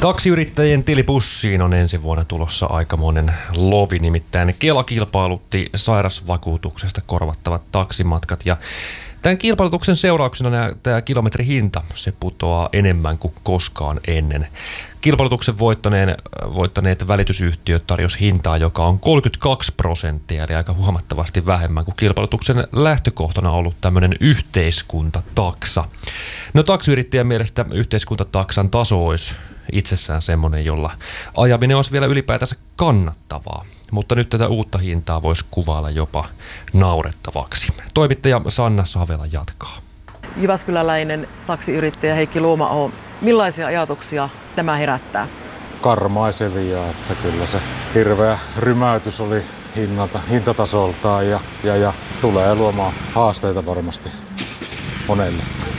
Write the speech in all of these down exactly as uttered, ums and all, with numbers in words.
Taksiyrittäjien tilipussiin on ensi vuonna tulossa aikamoinen lovi, nimittäin Kela kilpailutti sairasvakuutuksesta korvattavat taksimatkat ja tämän kilpailutuksen seurauksena nämä, tämä kilometrihinta se putoaa enemmän kuin koskaan ennen. Kilpailutuksen voittaneen, voittaneet välitysyhtiöt tarjosi hintaa, joka on kolmekymmentäkaksi prosenttia, eli aika huomattavasti vähemmän kuin kilpailutuksen lähtökohtana on ollut tämmöinen yhteiskuntataksa. No taksiyrittäjän mielestä yhteiskuntataksan taso olisi itsessään semmoinen, jolla ajaminen olisi vielä ylipäätänsä kannattavaa. Mutta nyt tätä uutta hintaa voisi kuvailla jopa naurettavaksi. Toimittaja Sanna Savela jatkaa. Jyväskyläläinen taksiyrittäjä Heikki Luoma-aho, millaisia ajatuksia tämä herättää? Karmaisevia, että kyllä se hirveä rymäytys oli hinnalta, hintatasoltaan ja, ja, ja tulee luomaan haasteita varmasti monelle.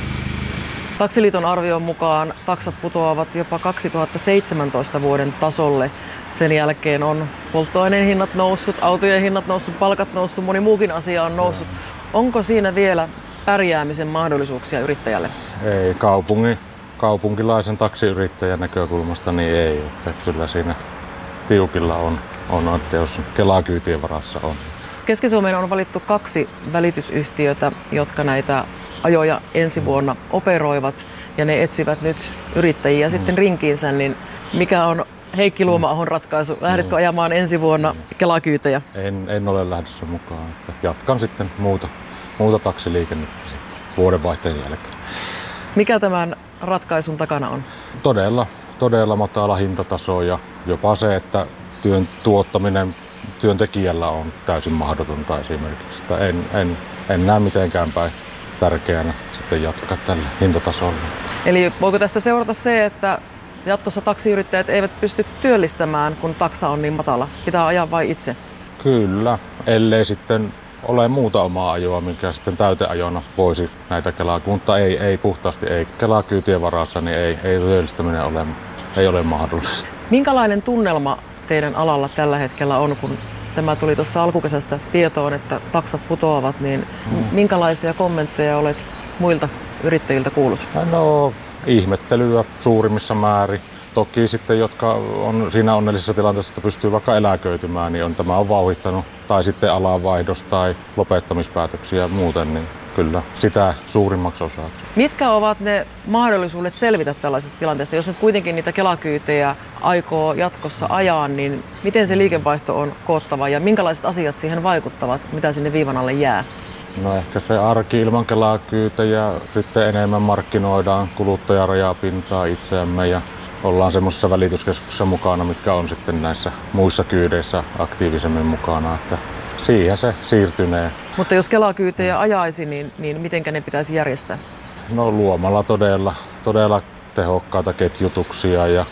Taksiliiton arvion mukaan taksat putoavat jopa kaksituhattaseitsemäntoista vuoden tasolle. Sen jälkeen on polttoaineen hinnat noussut, autojen hinnat noussut, palkat noussut, moni muukin asia on noussut. Onko siinä vielä pärjäämisen mahdollisuuksia yrittäjälle? Ei, kaupungin, kaupunkilaisen taksiyrittäjän näkökulmasta niin ei. Että kyllä siinä tiukilla on, on että jos Kela-kyytien varassa on. Keski-Suomeen on valittu kaksi välitysyhtiötä, jotka näitä ajoja ensi vuonna operoivat ja ne etsivät nyt yrittäjiä mm. sitten rinkiinsä. Niin mikä on Heikki Luoma-ahon ratkaisu? Lähdetkö ajamaan ensi vuonna Kela-kyytejä? En, en ole lähdössä mukaan. Että jatkan sitten muuta, muuta taksiliikennettä sitten vuodenvaihteen jälkeen. Mikä tämän ratkaisun takana on? Todella, todella matala hintataso ja jopa se, että työn tuottaminen työntekijällä on täysin mahdotonta esimerkiksi. Että en, en, en näe mitenkään päin tärkeänä sitten jatkaa tällä hintatasolla. Eli voiko tästä seurata se, että jatkossa taksiyrittäjät eivät pysty työllistämään, kun taksa on niin matala? Pitää ajaa vain itse? Kyllä, ellei sitten ole muuta omaa ajoa, mikä sitten täyteajona voisi näitä Kelaa, mutta ei, ei puhtaasti, ei Kela-kyytien varassa, niin ei, ei työllistäminen ole, ei ole mahdollista. Minkälainen tunnelma teidän alalla tällä hetkellä on, kun tämä tuli tuossa alkukesästä tietoon, että taksat putoavat, niin hmm. minkälaisia kommentteja olet muilta yrittäjiltä kuullut? No, ihmettelyä suurimmissa määrin. Toki sitten, jotka on siinä onnellisessa tilanteessa, että pystyy vaikka eläköitymään, niin on, tämä on vauhdittanut. Tai sitten alanvaihdos tai lopettamispäätöksiä muuten, niin kyllä sitä suurimmaksi osaksi. Mitkä ovat ne mahdollisuudet selvitä tällaisesta tilanteesta? Jos nyt kuitenkin niitä Kela-kyytejä aikoo jatkossa ajaa, niin miten se liikevaihto on koottava ja minkälaiset asiat siihen vaikuttavat, mitä sinne viivan alle jää? No ehkä se arki ilman Kela-kyytejä, sitten enemmän markkinoidaan kuluttajarajapintaa itseämme ja ollaan semmoisessa välityskeskuksessa mukana, mitkä on sitten näissä muissa kyydeissä aktiivisemmin mukana, että siihen se siirtynee. Mutta jos Kela-kyytejä ajaisi, niin, niin mitenkä ne pitäisi järjestää? No luomalla todella, todella tehokkaita ketjutuksia ja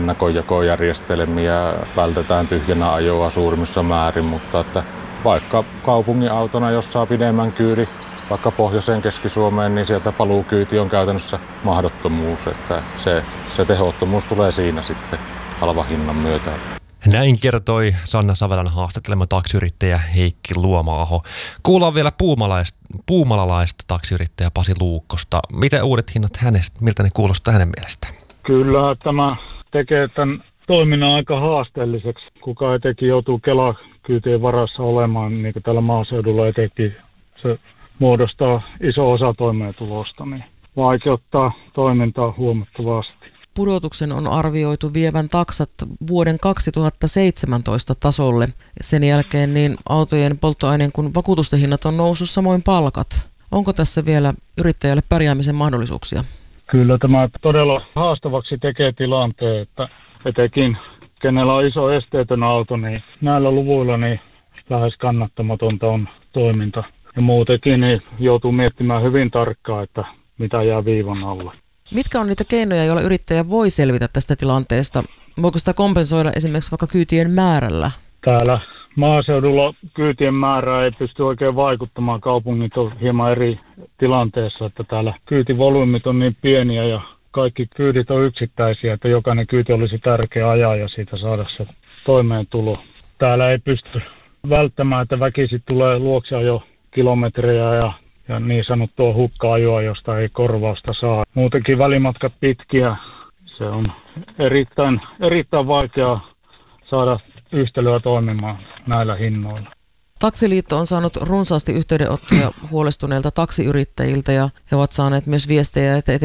ennakkojakojärjestelmiä, vältetään tyhjänä ajoa suurimmissa määrin, mutta että vaikka kaupungin autona, jos saa pidemmän kyydin, vaikka pohjoiseen Keski-Suomeen, niin sieltä paluukyyti on käytännössä mahdottomuus, että se, se tehottomuus tulee siinä sitten halvan hinnan myötä. Näin kertoi Sanna Savelan haastattelema taksiyrittäjä Heikki Luoma-aho. Kuullaan vielä puumalalaista, puumalalaista taksiyrittäjä Pasi Luukkosta. Miten uudet hinnat hänestä, miltä ne kuulostaa hänen mielestään? Kyllä tämä tekee tämän toiminnan aika haasteelliseksi. Kuka etenkin joutuu Kela-kyytien varassa olemaan, niin kuin täällä maaseudulla etenkin se muodostaa iso osa toimeentulosta, niin vaikeuttaa toimintaa huomattavasti. Pudotuksen on arvioitu vievän taksat vuoden kaksituhattaseitsemäntoista tasolle. Sen jälkeen niin autojen, polttoaineen kuin vakuutusten hinnat on noussut, samoin palkat. Onko tässä vielä yrittäjälle pärjäämisen mahdollisuuksia? Kyllä tämä todella haastavaksi tekee tilanteen, että etenkin kenellä on iso esteetön auto, niin näillä luvuilla niin lähes kannattamatonta on toiminta. Ja muutenkin niin joutuu miettimään hyvin tarkkaan, että mitä jää viivan alle. Mitkä on niitä keinoja, joilla yrittäjä voi selvitä tästä tilanteesta? Voiko sitä kompensoida esimerkiksi vaikka kyytien määrällä? Täällä maaseudulla kyytien määrää ei pysty oikein vaikuttamaan. Kaupungit on hieman eri tilanteessa, että täällä kyytivolyymit on niin pieniä ja kaikki kyydit on yksittäisiä, että jokainen kyyti olisi tärkeä ajaa ja siitä saada se toimeentulo. Täällä ei pysty välttämään, että väkisin tulee luokse jo kilometrejä ja ja niin sanottua hukka-ajoa, josta ei korvausta saa. Muutenkin välimatkat pitkiä, Se on erittäin, erittäin vaikea saada yhtälöä toimimaan näillä hinnoilla. Taksiliitto on saanut runsaasti yhteydenottoja huolestuneilta taksiyrittäjiltä ja he ovat saaneet myös viestejä, että